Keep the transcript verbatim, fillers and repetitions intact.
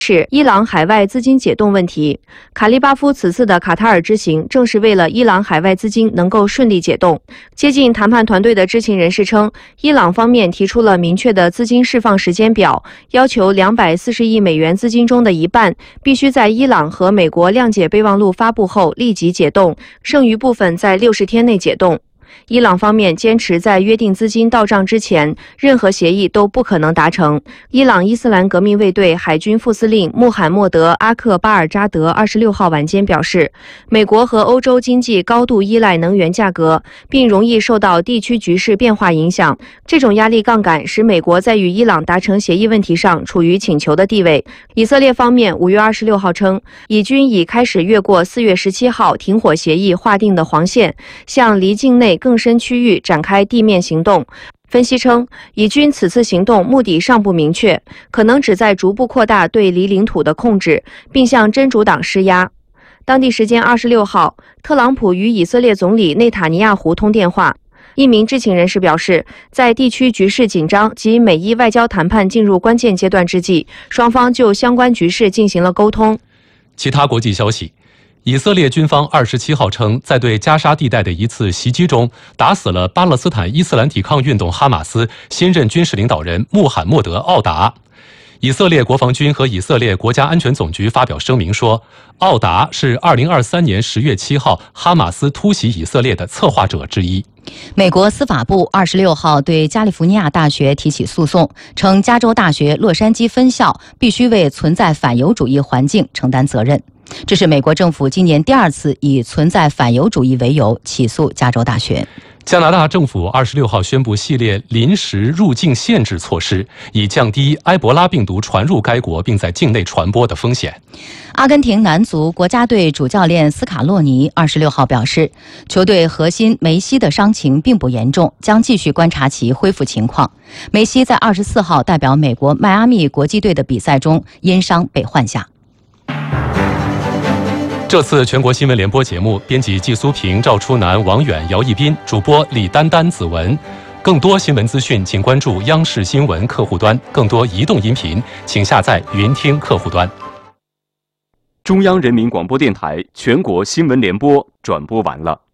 是伊朗海外资金解冻问题。卡利巴夫此次的卡塔尔之行，正是为了伊朗海外资金能够顺利解冻。接近谈判团队的知情人士称，伊朗方面提出了明确的资金释放时间表，要求两百四十亿美元资金中的一半必须在伊朗和美国谅解备忘录发布后立即解冻，剩余部分在六十天内解冻。伊朗方面坚持在约定资金到账之前，任何协议都不可能达成。伊朗伊斯兰革命卫队海军副司令穆罕默德·阿克巴尔扎德二十六号晚间表示，美国和欧洲经济高度依赖能源价格，并容易受到地区局势变化影响。这种压力杠杆使美国在与伊朗达成协议问题上处于请求的地位。以色列方面五月二十六号称，以军已开始越过四月十七号停火协议划定的黄线，向离境内更深区域展开地面行动。分析称，以军此次行动目的尚不明确，可能旨在逐步扩大对离领土的控制，并向真主党施压。当地时间二十六号，特朗普与以色列总理内塔尼亚胡通电话。一名知情人士表示，在地区局势紧张及美伊外交谈判进入关键阶段之际，双方就相关局势进行了沟通。 其他国际消息。以色列军方二十七号称，在对加沙地带的一次袭击中，打死了巴勒斯坦伊斯兰抵抗运动哈马斯新任军事领导人穆罕默德·奥达。以色列国防军和以色列国家安全总局发表声明说，奥达是二零二三年十月七号哈马斯突袭以色列的策划者之一。 美国司法部二十六号对加利福尼亚大学提起诉讼，称加州大学洛杉矶分校必须为存在反犹主义环境承担责任。这是美国政府今年第二次以存在反犹主义为由起诉加州大学。 加拿大政府二十六号宣布系列临时入境限制措施，以降低埃博拉病毒传入该国并在境内传播的风险。 阿根廷男足国家队主教练斯卡洛尼二十六号表示，球队核心梅西的伤情并不严重，将继续观察其恢复情况。梅西在二十四号代表美国迈阿密国际队的比赛中因伤被换下。 这次全国新闻联播节目，编辑季苏平、赵初南、王远、姚一斌，主播李丹丹、子文。更多新闻资讯，请关注央视新闻客户端。更多移动音频，请下载云听客户端。 中央人民广播电台全国新闻联播转播完了。